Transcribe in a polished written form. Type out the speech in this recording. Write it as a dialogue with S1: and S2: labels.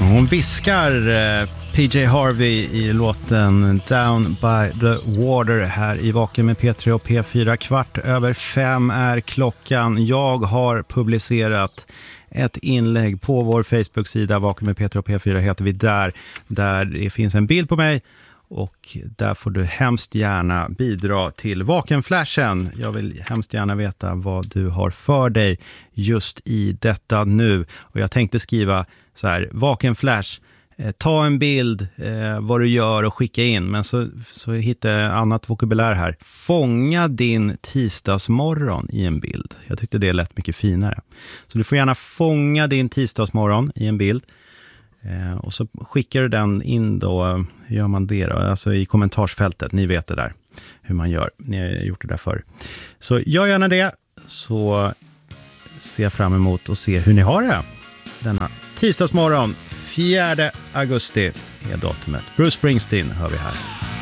S1: Hon viskar PJ Harvey i låten Down by the Water här i Vaken med P3 och P4. 4:15 är klockan. Jag har publicerat ett inlägg på vår Facebook-sida. Vaken med P3 och P4 heter vi där det finns en bild på mig. Och där får du hemskt gärna bidra till Vakenflashen. Jag vill hemskt gärna veta vad du har för dig just i detta nu. Och jag tänkte skriva så här: Vakenflash, ta en bild vad du gör och skicka in. Men så hittar jag annat vokabulär här. Fånga din tisdagsmorgon i en bild. Jag tyckte det lät mycket finare. Så du får gärna fånga din tisdagsmorgon i en bild. Och så skickar du den in då, hur gör man det då? Alltså i kommentarsfältet, ni vet det där, hur man gör. Ni har gjort det där förr. Så gör gärna det, så ser jag fram emot att se hur ni har det. Denna tisdagsmorgon, 4 augusti är datumet. Bruce Springsteen hör vi här.